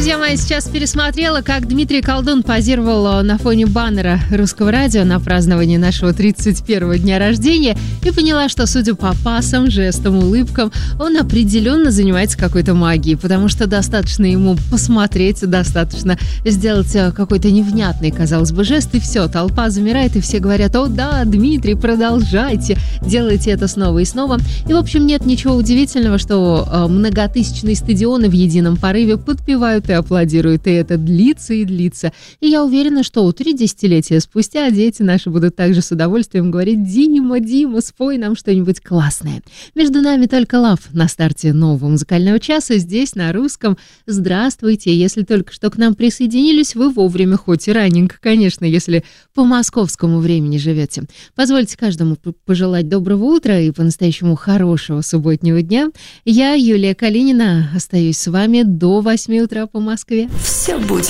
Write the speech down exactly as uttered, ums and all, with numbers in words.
Друзья мои, сейчас пересмотрела, как Дмитрий Колдун позировал на фоне баннера Русского радио на праздновании нашего тридцать первого дня рождения и поняла, что, судя по пасам, жестам, улыбкам, он определенно занимается какой-то магией, потому что достаточно ему посмотреть, достаточно сделать какой-то невнятный, казалось бы, жест, и все, толпа замирает, и все говорят: «О да, Дмитрий, продолжайте, делайте это снова и снова». И, в общем, нет ничего удивительного, что многотысячные стадионы в едином порыве подпевают и аплодируют, и это длится и длится. И я уверена, что три десятилетия спустя дети наши будут также с удовольствием говорить: «Дима, Дима, спой нам что-нибудь классное». Между нами только лав на старте нового музыкального часа здесь, на Русском. Здравствуйте, если только что к нам присоединились, вы вовремя, хоть и раненько, конечно, если по московскому времени живете. Позвольте каждому пожелать доброго утра и по-настоящему хорошего субботнего дня. Я, Юлия Калинина, остаюсь с вами до восьми утра по Москве. Все будет.